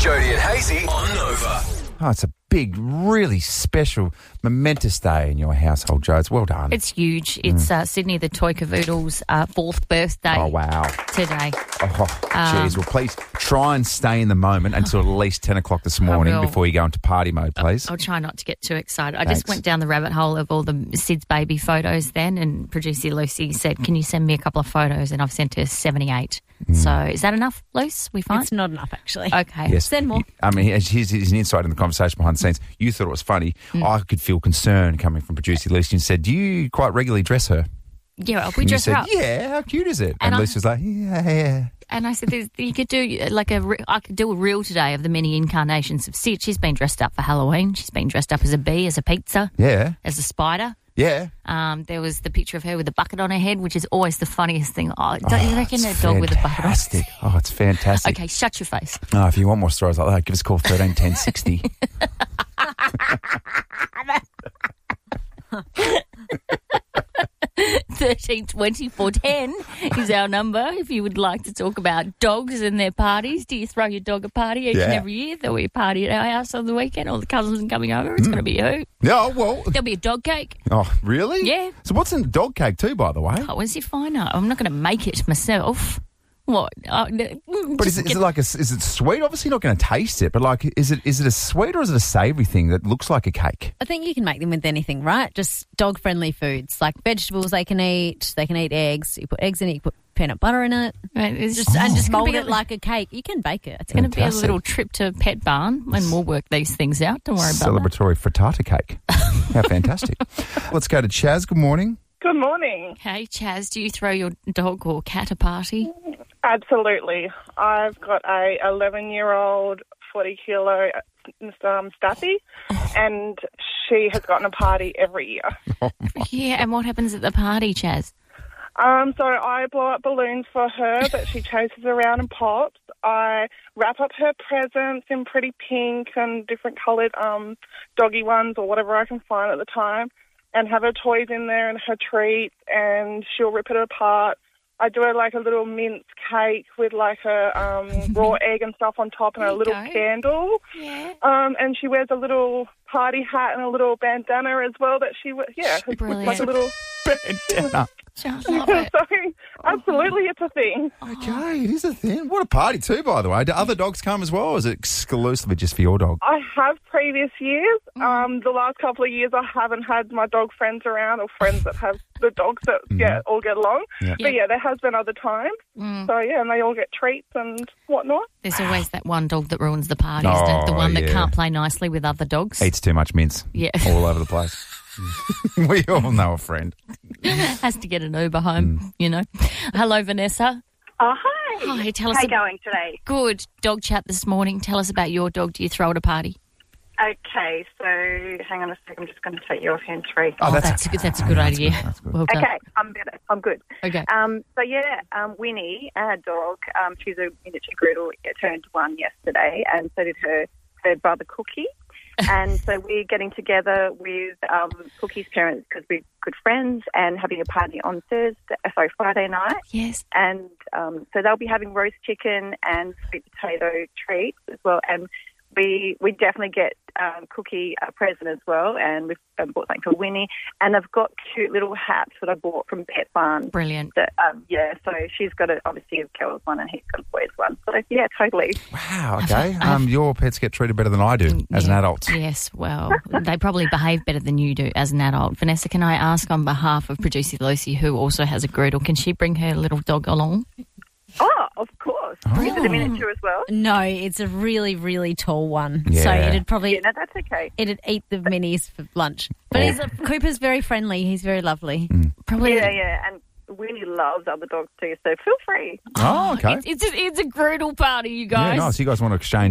Jody and Hazy on Nova. Oh, it's a big, really special, momentous day in your household, Joe. It's well done. It's huge. It's Sydney the Toy Cavoodle's fourth birthday. Oh, wow. Today. Oh, geez. Well, please try and stay in the moment until at least 10 o'clock this morning before you go into party mode, please. I'll try not to get too excited. I just went down the rabbit hole of all the Sid's baby photos then, and producer Lucy said, can you send me a couple of photos? And I've sent her 78. So is that enough, Luce? We fine? It's not enough, actually. Okay. Yes. Send more. I mean, here's an insight in the conversation behind the scenes. You thought it was funny. I could feel concern coming from producer Lucy and said, do you quite regularly dress her? Yeah, we dress her up. Yeah, how cute is it? And Lucy was like, yeah. And I said, you could do I could do a reel today of the many incarnations of Sid. She's been dressed up for Halloween. She's been dressed up as a bee, as a pizza. Yeah. As a spider. Yeah. There was the picture of her with a bucket on her head, which is always the funniest thing. Oh, don't you reckon a dog with a bucket on his head? Oh, it's fantastic. Okay, shut your face. Oh, if you want more stories like that, give us a call 13 10 60. 13 24 10 is our number if you would like to talk about dogs and their parties. Do you throw your dog a party each and every year? There'll be a party at our house on the weekend. All the cousins are coming over. It's going to be a hoot. Yeah, well. There'll be a dog cake. Oh, really? Yeah. So what's in the dog cake too, by the way? Oh, as if I know. I'm not going to make it myself. What? But is it sweet? Obviously, you're not going to taste it, but is it a sweet or is it a savoury thing that looks like a cake? I think you can make them with anything, right? Just dog-friendly foods, like vegetables they can eat. They can eat eggs. You put eggs in it, you put peanut butter in it. Right, just mould it like a cake. You can bake it. It's going to be a little trip to Pet Barn, and we'll work these things out. Don't worry about Celebratory frittata cake. How fantastic. Let's go to Chaz. Good morning. Good morning. Hey, Chaz, do you throw your dog or cat a party? Absolutely. I've got a 11-year-old, 40-kilo Staffy, and she has gotten a party every year. Yeah, and what happens at the party, Chaz? So I blow up balloons for her that she chases around and pops. I wrap up her presents in pretty pink and different coloured doggy ones or whatever I can find at the time, and have her toys in there and her treats, and she'll rip it apart. I do her like a little mince cake with like a raw egg and stuff on top and a little candle. Yeah. And she wears a little party hat and a little bandana as well that she wears. Yeah, brilliant. Like a little bandana. Sounds like it. So, absolutely, it's a thing. Okay, it is a thing. What a party too, by the way. Do other dogs come as well, or is it exclusively just for your dog? I have previous years. The last couple of years I haven't had my dog friends around or friends that have the dogs that all get along. Yeah. But yeah, there has been other times. So yeah, and they all get treats and whatnot. There's always that one dog that ruins the party, isn't it? The one that can't play nicely with other dogs. Eats too much mince. Yeah. All over the place. We all know a friend. Has to get an Uber home, you know. Hello, Vanessa. Oh, hi. Hi, tell us. How you going today? Good. Dog chat this morning. Tell us about your dog. Do you throw at a party? Okay, so hang on a sec. I'm just going to take you off hands-free. Oh, that's a good idea. That's good. Well done. Okay, I'm better. I'm good. Okay. Winnie, our dog, she's a miniature Gretel, turned 1 yesterday, and so did her brother Cookie. And so we're getting together with Cookie's parents because we're good friends and having a party on Friday night. Yes. And so they'll be having roast chicken and sweet potato treats as well. And we definitely get Cookie a present as well, and we've bought something for Winnie. And I've got cute little hats that I bought from Pet Barn. Brilliant. That, so she's got obviously a girl's one and he's got a boy's one. So yeah, totally. Wow, okay. Your pets get treated better than I do as an adult. Yes, well, they probably behave better than you do as an adult. Vanessa, can I ask on behalf of producer Lucy, who also has a Gretel, can she bring her little dog along? Oh, of course. Is it a miniature as well? No, it's a really, really tall one. Yeah. So it'd probably... Yeah, no, that's okay. It'd eat the minis for lunch. But Cooper's very friendly. He's very lovely. Probably. Yeah, and Winnie loves other dogs too, so feel free. Oh, okay. It's a Gretel party, you guys. Yeah, nice. You guys want to exchange